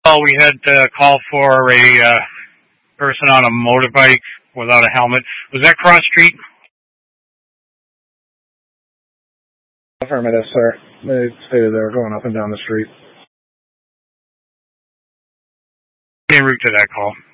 we had a call for a person on a motorbike without a helmet. Was that cross street? Affirmative, sir. They stated they were going up and down the street. En route to that call.